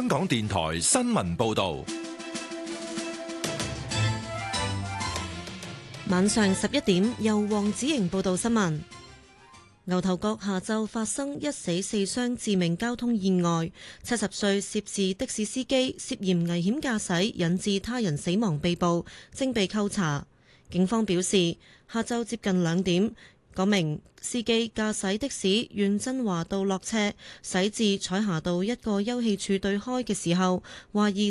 香港電台新聞報道。 晚上11點，由黃子瑩報道新聞。牛頭角下晝發生1死4傷致命交通意外，70歲涉事的士司機涉嫌危險駕駛引致他人死亡被捕，正被扣查。警方表示，下晝接近2點，嗰名司機駕駛的士沿振華道落斜，駛至彩霞道一個休憩處對開嘅時候，懷疑